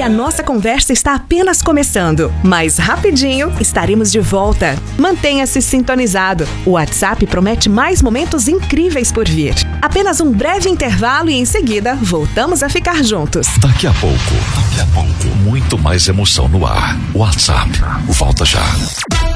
a nossa conversa está apenas começando. Mas rapidinho estaremos de volta. Mantenha-se sintonizado. O WhatsApp promete mais momentos incríveis por vir. Apenas um breve intervalo e em seguida voltamos a ficar juntos. Daqui a pouco, muito mais emoção no ar. WhatsApp, volta já.